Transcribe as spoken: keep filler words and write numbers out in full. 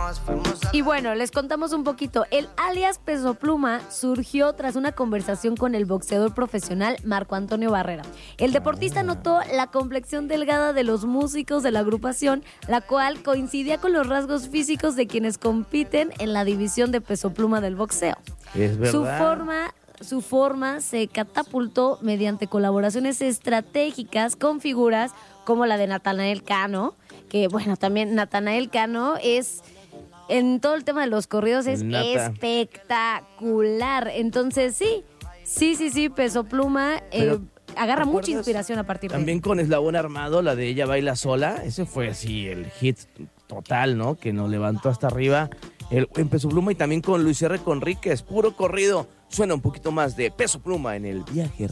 Y bueno, les contamos un poquito. El alias Peso Pluma surgió tras una conversación con el boxeador profesional Marco Antonio Barrera. El deportista notó la complexión delgada de los músicos de la agrupación, la cual coincidía con los rasgos físicos de quienes compiten en la división de Peso Pluma del boxeo. Es verdad. Su forma... Su forma se catapultó mediante colaboraciones estratégicas con figuras como la de Natanael Cano, que bueno, también Natanael Cano es, en todo el tema de los corridos, es Nata. espectacular. Entonces sí, sí, sí, sí, Peso Pluma eh, agarra mucha ¿Recuerdas inspiración a partir de ahí. También con Eslabón Armado, la de Ella Baila Sola, ese fue así el hit total, ¿no? Que nos levantó hasta arriba el en Peso Pluma, y también con Luis R. Conríquez, puro corrido. Suena un poquito más de Peso Pluma en el viaje